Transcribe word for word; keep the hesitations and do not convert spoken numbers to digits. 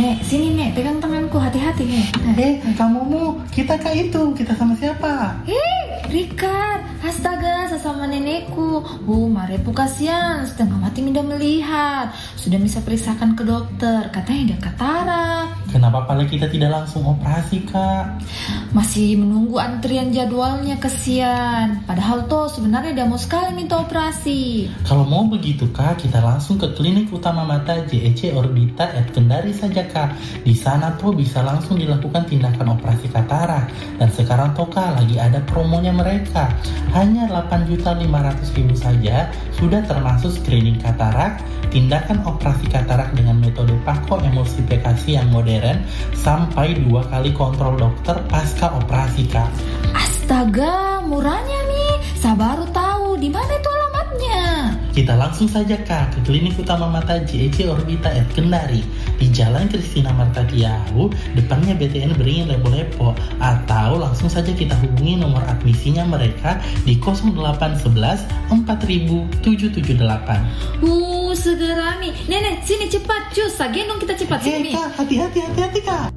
Nek, sini Nek, pegang tanganku, hati-hati Nek. Eh, kamu mu, kita kah itu? Kita sama siapa? Eh, Rika, astaga, sesama nenekku. Oh, Marepu kasihan, setengah mati tidak melihat. Sudah bisa periksakan ke dokter, katanya ada katarak. Kenapa paling kita tidak langsung operasi, Kak? Masih menunggu antrian jadwalnya, kesian. Padahal toh sebenarnya dia mau sekali minta operasi. Kalau mau begitu, Kak, kita langsung ke klinik utama mata J E C Orbita at Kendari saja, Kak. Di sana tuh bisa langsung dilakukan tindakan operasi katarak. Dan sekarang tuh, Kak, lagi ada promonya mereka. Hanya delapan juta lima ratus ribu saja sudah termasuk screening katarak, tindakan operasi katarak dengan metode pako-emulsifikasi yang modern, sampai dua kali kontrol dokter pasca operasi, Kak. Astaga, murahnya nih. Saya baru tahu di mana itu alamatnya. Kita langsung saja, Kak, ke klinik utama mata J E C Orbita at Kendari di Jalan Kristina Marta Tiau, depannya B T N Beringin Lepo-Lepo, atau langsung saja kita hubungi nomor admisinya mereka di nol delapan satu satu empat tujuh tujuh delapan. Uh, segera nih. Nenek, sini cepat, cus. Gendong kita cepat Hei, sini. Kak, hati-hati, hati-hati, Kak.